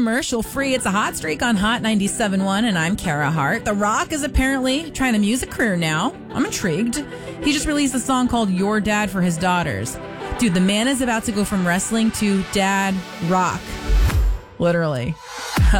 commercial free. It's a hot streak on Hot 97.1, and I'm Kara Hart. The Rock is apparently trying a music career now. I'm intrigued. He just released a song called Your Dad for his daughters. Dude, the man is about to go from wrestling to dad rock. Literally.